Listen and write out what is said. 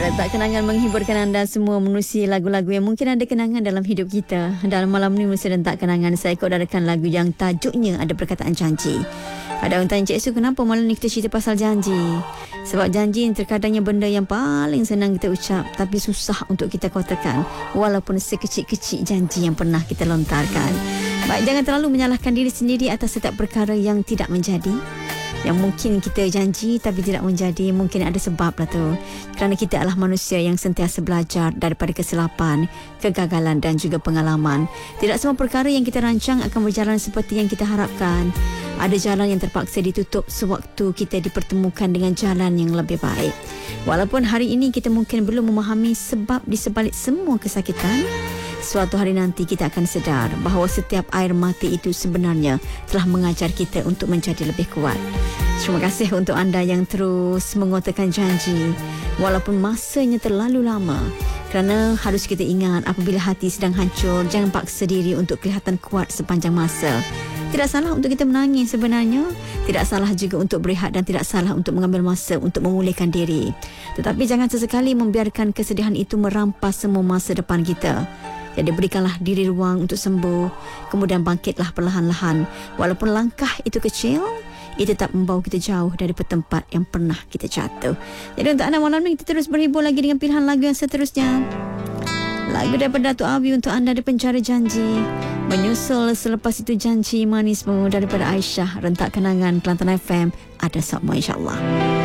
Rentak kenangan menghiburkan anda semua menerusi lagu-lagu yang mungkin ada kenangan dalam hidup kita. Dalam malam ni menerusi rentak kenangan, saya kodarkan lagu yang tajuknya ada perkataan janji. Ada orang tanya, Cik Su, kenapa malam ni kita cerita pasal janji? Sebab janji terkadangnya benda yang paling senang kita ucap tapi susah untuk kita kotakan, walaupun sekecil-kecil janji yang pernah kita lontarkan. Baik, jangan terlalu menyalahkan diri sendiri atas setiap perkara yang tidak menjadi. Yang mungkin kita janji tapi tidak menjadi, mungkin ada sebab lah tu. Kerana kita adalah manusia yang sentiasa belajar daripada kesilapan, kegagalan dan juga pengalaman. Tidak semua perkara yang kita rancang akan berjalan seperti yang kita harapkan. Ada jalan yang terpaksa ditutup sewaktu kita dipertemukan dengan jalan yang lebih baik. Walaupun hari ini kita mungkin belum memahami sebab di sebalik semua kesakitan, suatu hari nanti kita akan sedar bahawa setiap air mata itu sebenarnya telah mengajar kita untuk menjadi lebih kuat. Terima kasih untuk anda yang terus mengotakan janji walaupun masanya terlalu lama. Kerana harus kita ingat, apabila hati sedang hancur, jangan paksa diri untuk kelihatan kuat sepanjang masa. Tidak salah untuk kita menangis sebenarnya. Tidak salah juga untuk berehat dan tidak salah untuk mengambil masa untuk memulihkan diri. Tetapi jangan sesekali membiarkan kesedihan itu merampas semua masa depan kita. Jadi berikanlah diri ruang untuk sembuh, kemudian bangkitlah perlahan-lahan. Walaupun langkah itu kecil, ia tetap membawa kita jauh dari tempat yang pernah kita jatuh. Jadi untuk anda malam ni, kita terus berhibur lagi dengan pilihan lagu yang seterusnya. Lagu daripada Datuk Abi untuk anda di Penjara Janji. Menyusul selepas itu Janji Manismu daripada Aisyah. Rentak kenangan Kelantan FM. Ada semua insyaAllah.